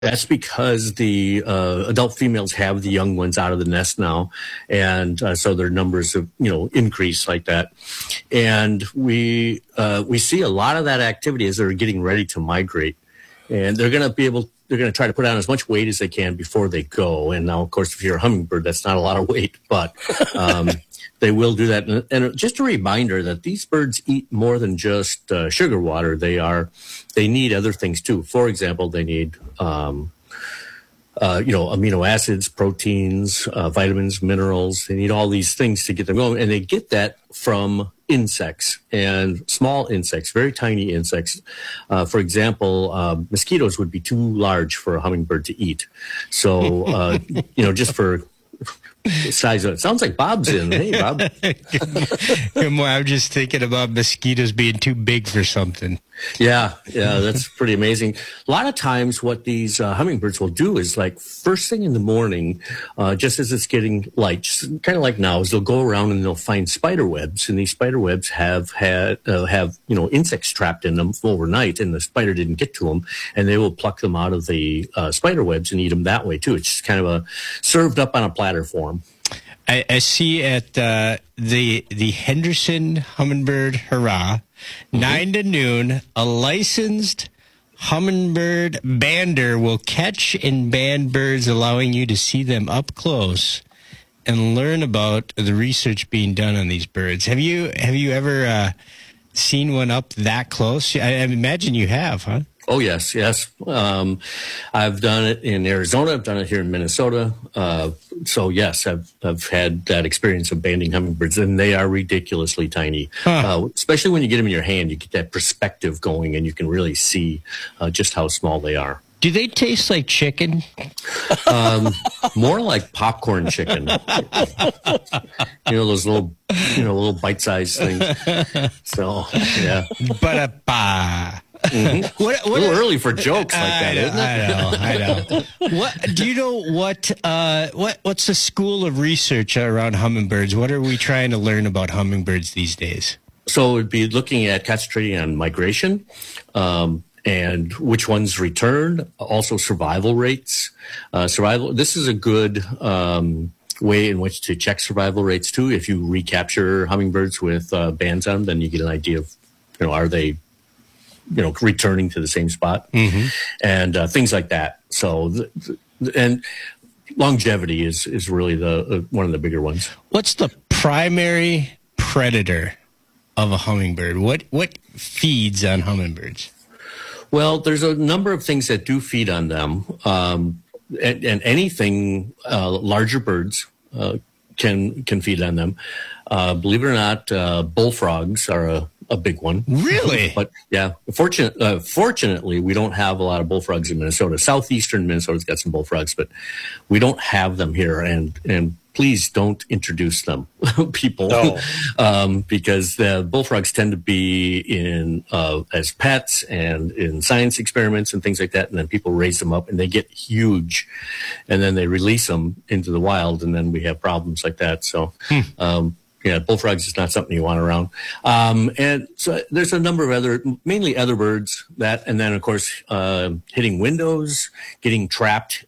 That's because the adult females have the young ones out of the nest now, and so their numbers have increased like that. And we see a lot of that activity as they're getting ready to migrate, and they're going to try to put on as much weight as they can before they go. And now, of course, if you're a hummingbird, that's not a lot of weight, but they will do that. And just a reminder that these birds eat more than just sugar water. They need other things too. For example, they need amino acids, proteins, vitamins, minerals. They need all these things to get them going, and they get that from insects and small insects, very tiny insects. For example, mosquitoes would be too large for a hummingbird to eat. So, just for size of it. Sounds like Bob's in. Hey, Bob. I'm just thinking about mosquitoes being too big for something. Yeah, that's pretty amazing. A lot of times what these hummingbirds will do is like first thing in the morning, just as it's getting light, just kind of like now, is they'll go around and they'll find spider webs, and these spider webs have insects trapped in them overnight, and the spider didn't get to them, and they will pluck them out of the spider webs and eat them that way too. It's just kind of served up on a platter form. I see at the Henderson Hummingbird Hurrah, 9 to noon, a licensed hummingbird bander will catch and band birds, allowing you to see them up close and learn about the research being done on these birds. Have you ever seen one up that close? I imagine you have, huh? Oh, yes. I've done it in Arizona. I've done it here in Minnesota. So, yes, I've had that experience of banding hummingbirds, and they are ridiculously tiny. Especially when you get them in your hand, you get that perspective going, and you can really see just how small they are. Do they taste like chicken? More like popcorn chicken. Those little bite-sized things. So, yeah. Ba-da-ba. Mm-hmm. A little early for jokes like that, isn't it? I know. What do you know? What's the school of research around hummingbirds? What are we trying to learn about hummingbirds these days? So it'd be looking at concentrating on migration, and which ones return. Also, survival rates. This is a good way in which to check survival rates too. If you recapture hummingbirds with bands on them, then you get an idea of are they returning to the same spot, and things like that. So, and longevity is really the one of the bigger ones. What's the primary predator of a hummingbird? What feeds on hummingbirds? Well, there's a number of things that do feed on them, and anything larger birds can feed on them. Believe it or not, bullfrogs are a big one. Really? But yeah, fortunately, we don't have a lot of bullfrogs in Minnesota. Southeastern Minnesota's got some bullfrogs, but we don't have them here. And please don't introduce them, people, because the bullfrogs tend to be in as pets and in science experiments and things like that. And then people raise them up and they get huge, and then they release them into the wild, and then we have problems like that. So. Bullfrogs is not something you want around. And so there's a number of mainly other birds and then of course, hitting windows, getting trapped,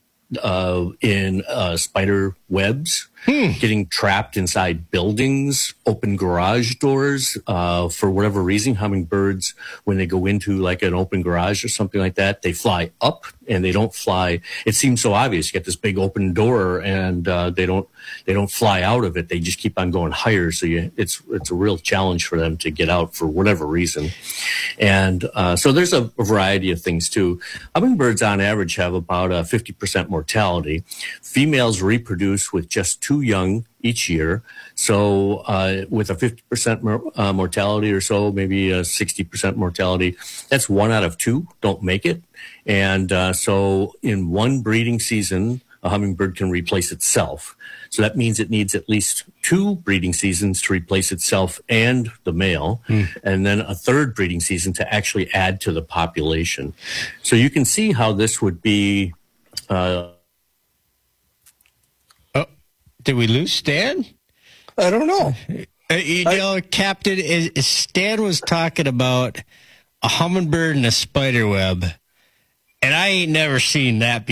in, spider webs, getting trapped inside buildings, open garage doors, for whatever reason. Hummingbirds, when they go into like an open garage or something like that, they fly up and they don't fly. It seems so obvious. You get this big open door and, they don't fly out of it. They just keep on going higher. So it's a real challenge for them to get out for whatever reason. And, so there's a variety of things too. Hummingbirds on average have about a 50% mortality. Females reproduce with just 2 young each year. So, with a 50% mortality or so, maybe a 60% mortality, that's 1 out of 2 don't make it. And, so in one breeding season, a hummingbird can replace itself. So that means it needs at least 2 breeding seasons to replace itself and the male, and then a 3rd breeding season to actually add to the population. So you can see how this would be. Did we lose Stan? I don't know. Captain, Stan was talking about a hummingbird and a spider web. And I ain't never seen that